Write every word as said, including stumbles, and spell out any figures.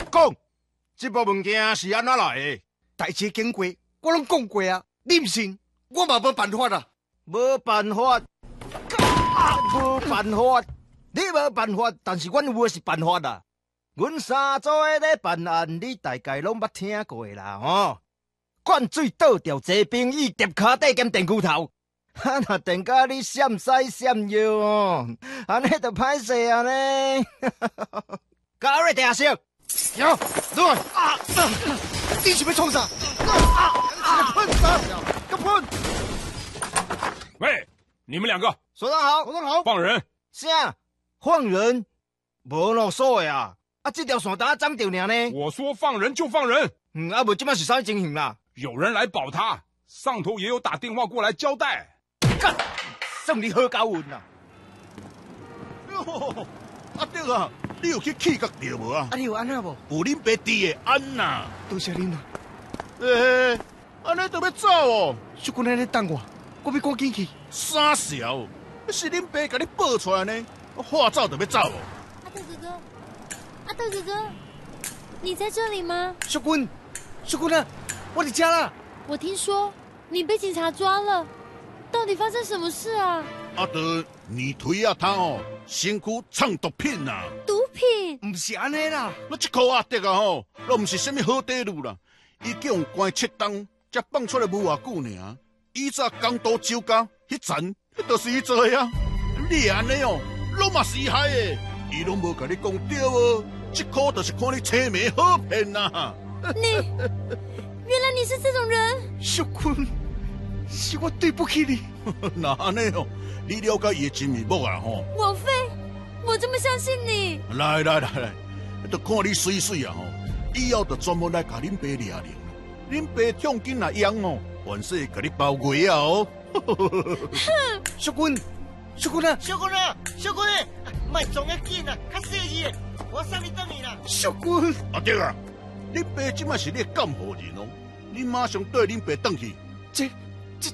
讲，这部物件是安怎来的？ 代志经过，我拢讲过啊，你唔信，我嘛无办法啦。 无办法，无办法，你无办法，但是阮有的是办法啦。阮三组的咧办案，你大概拢捌听过啦，吼。灌水倒掉坐冰椅，叠骹底兼电锯头，哈若电甲你闪西闪腰哦，安尼就歹势啊呢。高瑞定色， 有，来啊！你是要创啥？啊！喷啥？个喷！ 喂，你们两个， 所长好， 所长好， 放人！ 啥？放人？无啰嗦的啊！啊，这条线单斩掉尔呢？ 我说放人就放人。 嗯，啊，无即摆是啥情形啦？ 有人来保他，上头也有打电话过来交代。 干，算你好高运啦！ 哟，阿德啊，你有去气角着无啊？ 啊，你有安那无？ 有恁爸弟的安呐。 多谢恁啦。 诶，安尼就要走哦？ 小君在咧等我，我要赶紧去。 傻小，是恁爸甲你报出来呢，话走就要走哦。 阿德哥哥，阿德哥哥，你在这里吗？ 小君，小君啊，我在家啦。 我听说你被警察抓了，到底发生什么事啊？ 阿德，你推啊他哦，身躯藏毒品呐、啊。 毒品？ 唔是安尼啦， 那这颗阿德啊吼，都唔是什么好地路啦，伊叫人关七档，才放出来无偌久尔。以早港岛酒家迄层，迄都是伊做的啊。你安尼哦，拢嘛是害的，伊拢无甲你讲对哦。这颗就是看你青梅好骗呐。 你，原来你是这种人。 小君，是我对不起你。 那安尼哦，你了解伊的真面目啊吼。 王妃，我这么相信你。 来来来来，就看你水水啊吼，以后就专门来甲恁爸掠灵。恁爸向紧来养哦，凡事甲你包围啊哦。 小君，小君啊， 小君啊，小君，莫撞得紧啊，较细意的，我送你等你啦。 小君， 阿德啊，恁爸即摆是你的监护人哦，你马上带恁爸转去。 这